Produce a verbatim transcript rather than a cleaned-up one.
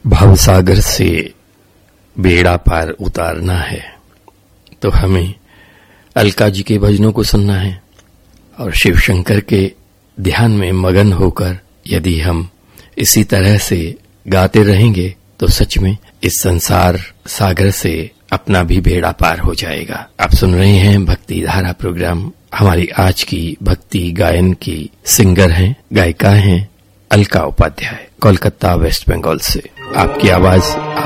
भवसागर से बेड़ा पार उतारना है तो हमें अलका जी के भजनों को सुनना है और शिव शंकर के ध्यान में मगन होकर यदि हम इसी तरह से गाते रहेंगे तो सच में इस संसार सागर से अपना भी बेड़ा पार हो जाएगा। आप सुन रहे हैं भक्ति धारा प्रोग्राम। हमारी आज की भक्ति गायन की सिंगर हैं, गायिका हैं अलका उपाध्याय, कोलकाता वेस्ट बंगाल से। आपकी आवाज